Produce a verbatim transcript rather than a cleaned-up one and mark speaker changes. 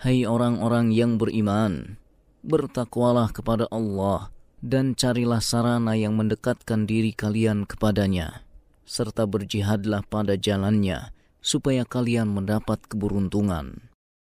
Speaker 1: Hai orang-orang yang beriman, bertakwalah kepada Allah dan carilah sarana yang mendekatkan diri kalian kepadanya, serta berjihadlah pada jalannya supaya kalian mendapat keberuntungan.